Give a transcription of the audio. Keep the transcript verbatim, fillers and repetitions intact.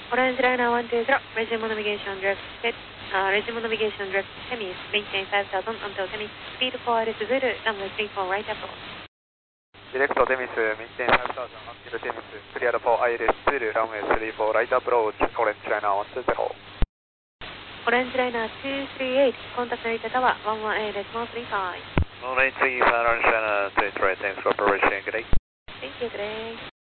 Orange Liner one two zero, resume navigation direct set, uh, resume navigation direct Temis, maintain five thousand until Temis, speed four is Zulu, number three for right approach. Direct Temis, maintain five thousand until Temis, clear for I L S Zulu, runway three four right approach, Orange Liner one two zero. Orange Liner two three eight, contact Narita Tower, one one eight at one three five. one eight three five, Orange Liner two three eight, thanks for operation, good day. Thank you, good day.